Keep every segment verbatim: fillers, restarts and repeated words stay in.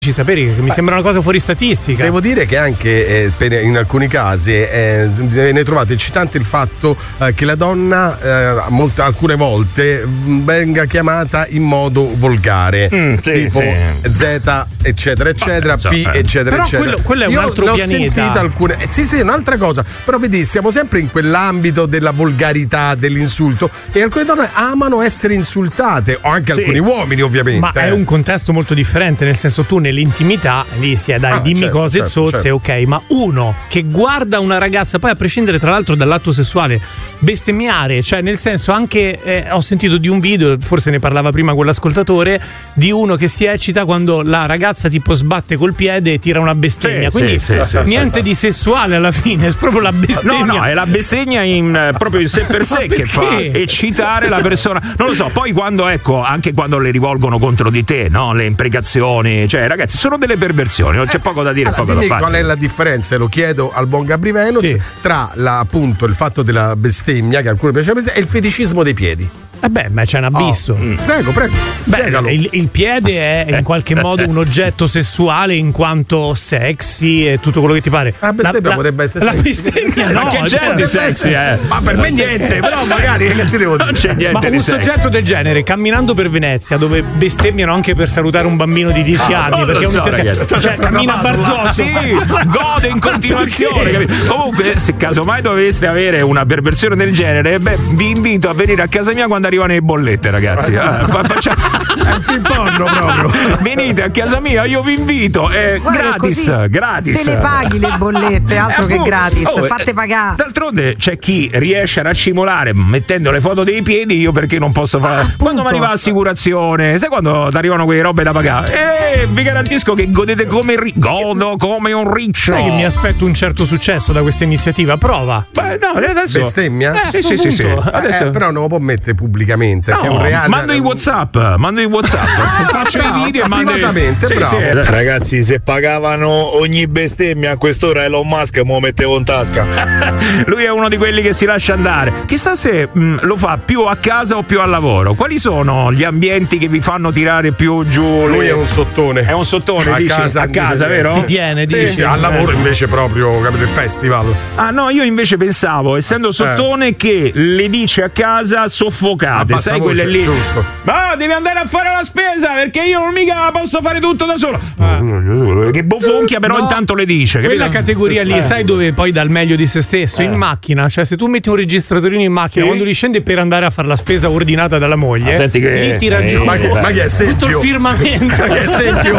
sapere che mi Beh, sembra una cosa fuori statistica. Devo dire che anche eh, per, in alcuni casi eh, ne trovate eccitante il fatto eh, che la donna eh, molte, alcune volte venga chiamata in modo volgare, mm, sì, tipo sì. Z eccetera eccetera, Beh, P so, eccetera però eccetera. Quello, quello è un Io altro l'ho pianeta. sentita alcune eh, sì sì è un'altra cosa, però vedi siamo sempre in quell'ambito della volgarità, dell'insulto, e alcune donne amano essere insultate, o anche sì. alcuni uomini ovviamente. Ma eh. è un contesto molto differente, nel senso tu nell'intimità lì si è dai ah, dimmi certo, cose certo, zozze certo. ok, ma uno che guarda una ragazza, poi a prescindere tra l'altro dall'atto sessuale, bestemmiare, cioè nel senso anche eh, ho sentito di un video, forse ne parlava prima con l'ascoltatore, di uno che si eccita quando la ragazza tipo sbatte col piede e tira una bestemmia, sì, quindi sì, sì, niente sì, di sessuale alla fine, è proprio la bestemmia. No, no, è la bestemmia in, proprio in sé per sé che fa eccitare la persona, non lo so, poi quando ecco, anche quando le rivolgono contro di te, no, le imprecazioni, cioè ragazzi sono delle perversioni, non c'è eh, poco da dire, allora, poco da fare. Qual è la differenza, lo chiedo al buon Gabri Venus, sì. tra la, appunto il fatto della bestemmia che a alcuni piace e il feticismo dei piedi? Eh beh, ma c'è un abisso. Oh. Prego, prego. Beh, il, il piede è in qualche modo un oggetto sessuale in quanto sexy e tutto quello che ti pare. La bestemmia la, potrebbe essere la sexy. La bestemmia no, che c'è di sexy, eh. Ma per me niente, però magari che ti devo dire? Non c'è niente. Ma di un sexy. soggetto del genere camminando per Venezia, dove bestemmiano anche per salutare un bambino di dieci ah, anni, perché so, uno cioè, cioè, cammina a barzotto. Sì, gode in continuazione. Capito? Comunque, se casomai doveste avere una perversione del genere, beh, vi invito a venire a casa mia quando arrivano le bollette, ragazzi. Ah, facciamo... È un film porno proprio. Venite a casa mia, io vi invito. È gratis, gratis. Te le paghi le bollette, altro eh, che gratis. Oh, fatte pagare. D'altronde c'è chi riesce a raccimolare mettendo le foto dei piedi, io perché non posso fare. Ah, quando mi arriva l'assicurazione, sai quando ti arrivano quelle robe da pagare? Eh, vi garantisco che godete come ri- godo come un riccio. Sai che mi aspetto un certo successo da questa iniziativa? Prova. Beh, no, adesso. Bestemmia? Eh, sì, sì, sì, sì. Adesso... Eh, però non lo può mettere pubblicamente. No, che è un reale... mando i WhatsApp, mando i WhatsApp. Faccio i video e mando privatamente, sì, bravo. Sì. Ragazzi, se pagavano ogni bestemmia a quest'ora Elon Musk me lo mettevo in tasca. Lui è uno di quelli che si lascia andare. Chissà se mh, lo fa più a casa o più al lavoro. Quali sono gli ambienti che vi fanno tirare più giù? Lui è un sottone. È un sottone, a dici? casa, a casa, vero? Si tiene, dici. Sì, sì, al lavoro invece proprio, capito, il festival. Ah no, io invece pensavo, essendo sottone, eh. che le dice a casa soffocate, sai quelle lì. Giusto. Ma devi andare a fare la spesa perché io non mica posso fare tutto da solo. Ah. Che bofonchia, però no, intanto le dice. Quella capito? Categoria lì, eh. sai dove poi dà il meglio di se stesso? Eh. In macchina, cioè se tu metti un registratorino in macchina, sì, quando li scendi per andare a fare la spesa ordinata dalla moglie, ah, senti che lì tira eh, giù ma che, ma che tutto il firmamento. Che esempio.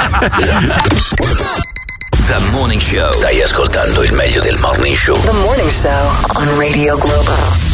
The Morning Show. Stai ascoltando il meglio del Morning Show. The Morning Show on Radio Globo.